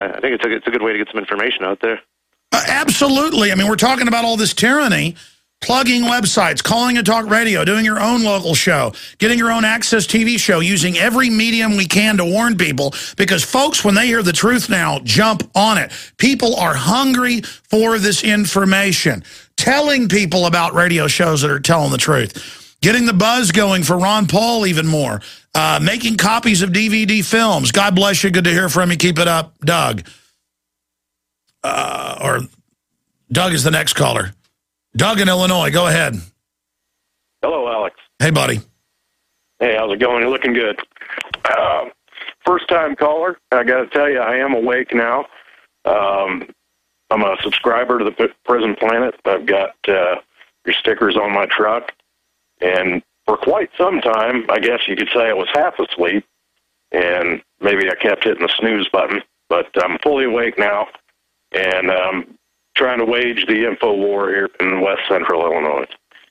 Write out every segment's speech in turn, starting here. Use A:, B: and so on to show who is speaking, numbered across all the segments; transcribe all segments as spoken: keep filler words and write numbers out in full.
A: I think it's a, it's a good way to get some information out there.
B: Uh, absolutely. I mean, we're talking about all this tyranny, plugging websites, calling a talk radio, doing your own local show, getting your own access T V show, using every medium we can to warn people. Because folks, when they hear the truth now, jump on it. People are hungry for this information. Telling people about radio shows that are telling the truth. Getting the buzz going for Ron Paul even more. Uh, making copies of D V D films. God bless you. Good to hear from you. Keep it up, Doug. Uh, or Doug is the next caller. Doug in Illinois. Go ahead.
C: Hello, Alex.
B: Hey, buddy.
C: Hey, how's it going? You're looking good. Uh, first-time caller. I got to tell you, I am awake now. Um, I'm a subscriber to the P- Prison Planet. I've got uh, your stickers on my truck. And for quite some time, I guess you could say I was half asleep, and maybe I kept hitting the snooze button. But I'm fully awake now, and um, trying to wage the info war here in West Central Illinois.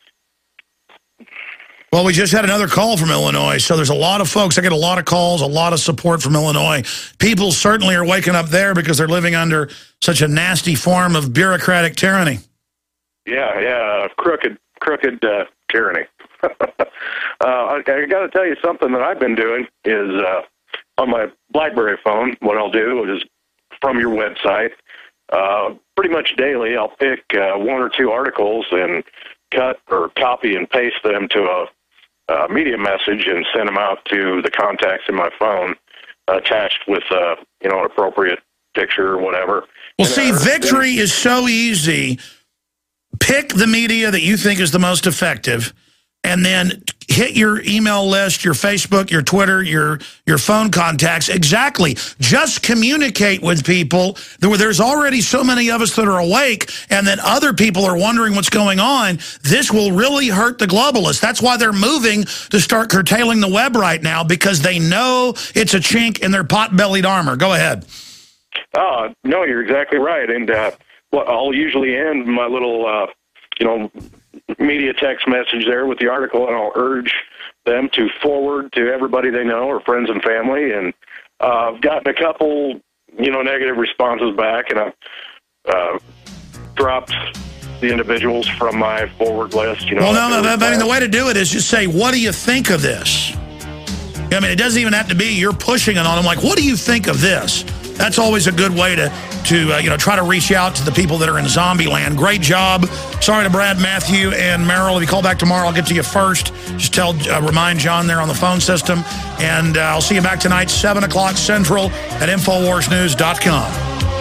B: Well, we just had another call from Illinois, so there's a lot of folks. I get a lot of calls, a lot of support from Illinois. People certainly are waking up there because they're living under such a nasty form of bureaucratic tyranny.
C: Yeah, yeah, crooked, crooked uh, tyranny. uh, I, I got to tell you something that I've been doing is uh, on my BlackBerry phone. What I'll do is from your website, uh, pretty much daily, I'll pick uh, one or two articles and cut or copy and paste them to a Uh, media message and send them out to the contacts in my phone, uh, attached with uh, you know, an appropriate picture or whatever.
B: Well,
C: and,
B: see,
C: uh,
B: victory is so easy. Pick the media that you think is the most effective, and then hit your email list, your Facebook, your Twitter, your your phone contacts. Exactly. Just communicate with people. There, there's already so many of us that are awake, and then other people are wondering what's going on. This will really hurt the globalists. That's why they're moving to start curtailing the web right now, because they know it's a chink in their pot-bellied armor. Go ahead.
C: Uh, no, you're exactly right. And uh, well, I'll usually end my little, uh, you know, media text message there with the article, and I'll urge them to forward to everybody they know or friends and family. And uh, I've gotten a couple, you know, negative responses back, and I've uh, dropped the individuals from my forward list. You know,
B: well, no, no, no, I mean, the way to do it is just say, what do you think of this? I mean, it doesn't even have to be you're pushing it on them. Like, what do you think of this? That's always a good way to, to uh, you know, try to reach out to the people that are in zombie land. Great job. Sorry to Brad, Matthew, and Merrill. If you call back tomorrow, I'll get to you first. Just tell, uh, remind John there on the phone system. And uh, I'll see you back tonight, seven o'clock Central at Infowars News dot com.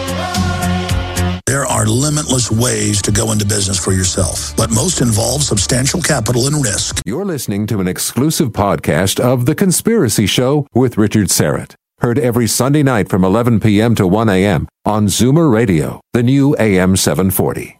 B: There are limitless ways to go into business for yourself, but most involve substantial capital and risk.
D: You're listening to an exclusive podcast of The Conspiracy Show with Richard Syrett. Heard every Sunday night from eleven p.m. to one a.m. on Zoomer Radio, the new A M seven forty.